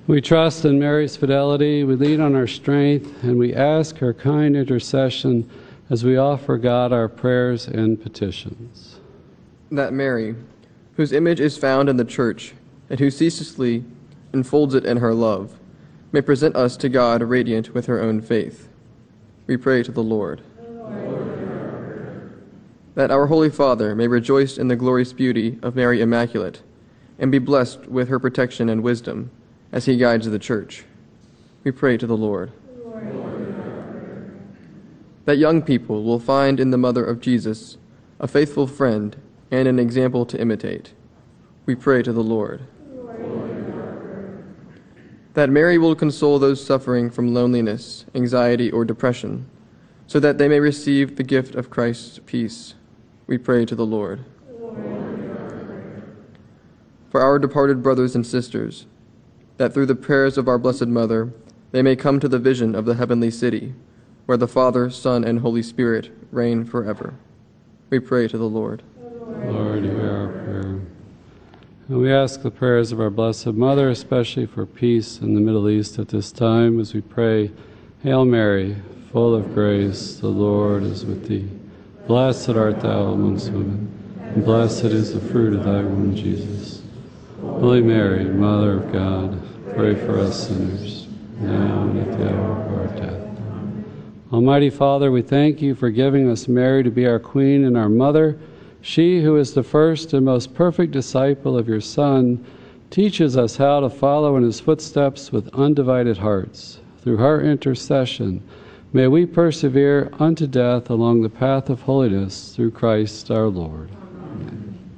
We trust in Mary's fidelity, we lean on her strength, and we ask her kind intercession as we offer God our prayers and petitions. That Mary, whose image is found in the Church, and who ceaselessly enfolds it in her love, may present us to God radiant with her own faith. We pray to the Lord. That our Holy Father may rejoice in the glorious beauty of Mary Immaculate, and be blessed with her protection and wisdom, as he guides the Church. We pray to the Lord. That young people will find in the Mother of Jesus a faithful friend and an example to imitate. We pray to the Lord. That Mary will console those suffering from loneliness, anxiety, or depression, so that they may receive the gift of Christ's peace. We pray to the Lord. For our departed brothers and sisters, that through the prayers of our Blessed Mother, they may come to the vision of the heavenly city, where the Father, Son, and Holy Spirit reign forever. We pray to the Lord. Lord, hear our prayer. And we ask the prayers of our Blessed Mother, especially for peace in the Middle East at this time, as we pray, Hail Mary, full of grace, the Lord is with thee. Blessed art thou amongst women, and blessed is the fruit of thy womb, Jesus. Holy Mary, Mother of God, pray for us sinners, now and at the hour of our death. Almighty Father, we thank you for giving us Mary to be our Queen and our Mother. She who is the first and most perfect disciple of your Son teaches us how to follow in his footsteps with undivided hearts. Through her intercession, may we persevere unto death along the path of holiness through Christ our Lord.